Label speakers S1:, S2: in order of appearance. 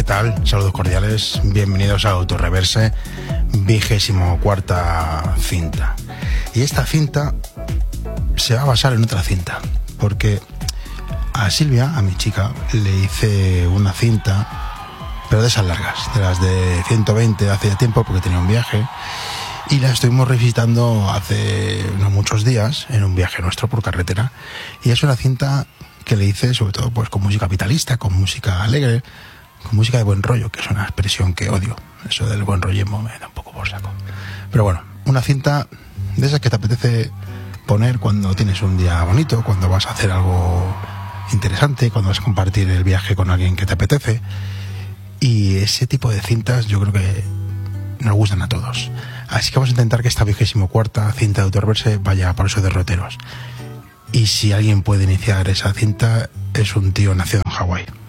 S1: tal? Saludos cordiales, bienvenidos a Autorreverse, 24ª cinta. Y esta cinta se va a basar en otra cinta, porque a Silvia, a mi chica, le hice una cinta, pero de esas largas, de las de 120 hace tiempo, porque tenía un viaje, y la estuvimos revisitando hace no muchos días, en un viaje nuestro por carretera, y es una cinta que le hice sobre todo pues con música vitalista, con música alegre, con música de buen rollo, que es una expresión que odio. Eso del buen rollismo me da un poco por saco. Pero bueno, una cinta de esas que te apetece poner cuando tienes un día bonito, cuando vas a hacer algo interesante, cuando vas a compartir el viaje con alguien que te apetece. Y ese tipo de cintas yo creo que nos gustan a todos. Así que vamos a intentar que esta 24ª cinta de Autorreverse vaya por esos derroteros. Y si alguien puede iniciar esa cinta, es un tío nacido en Hawái.